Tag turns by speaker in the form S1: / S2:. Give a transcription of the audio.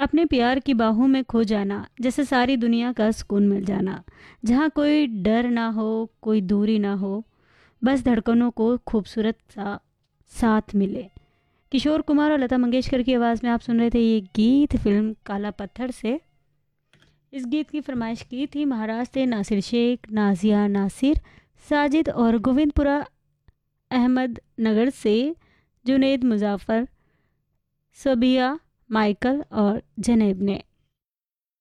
S1: अपने प्यार की बाहों में खो जाना, जैसे सारी दुनिया का सुकून मिल जाना, जहाँ कोई डर ना हो, कोई दूरी ना हो, बस धड़कनों को खूबसूरत सा साथ मिले। किशोर कुमार और लता मंगेशकर की आवाज़ में आप सुन रहे थे ये गीत फिल्म काला पत्थर से। इस गीत की फरमाइश की थी महाराष्ट्र से नासिर शेख, नाजिया नासिर, साजिद और गोविंदपुरा अहमद नगर से जुनेद मुजाफर, सबिया, माइकल और जनेब ने।